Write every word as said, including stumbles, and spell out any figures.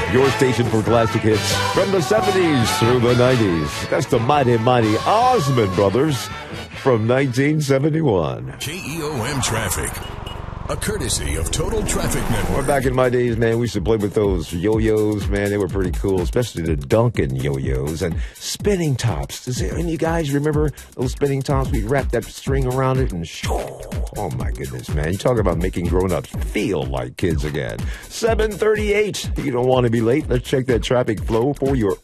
Your station for classic hits from the seventies through the nineties. That's the mighty, mighty Osmond Brothers from nineteen seventy-one. K E O M Traffic, a courtesy of Total Traffic Network. Well, back in my days, man, we used to play with those yo-yos, man. They were pretty cool, especially the Duncan yo-yos and spinning tops. Does any of you guys remember those spinning tops? We wrapped that string around it and shoo. Oh, my goodness, man. You talk about making grown-ups feel like kids again. seven thirty-eight. You don't want to be late. Let's check that traffic flow for your